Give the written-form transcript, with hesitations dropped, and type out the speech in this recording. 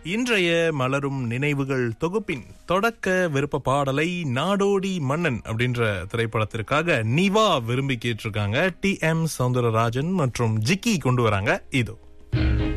இன்றைய மலரும் நினைவுகள் தொகுப்பின் தொடக்க விருப்ப பாடலை நாடோடி மன்னன் அப்படின்ற திரைப்படத்திற்காக நிவா விரும்பி கேட்டிருக்காங்க. TM சௌந்தரராஜன் மற்றும் ஜிக்கி கொண்டு வராங்க. இதோ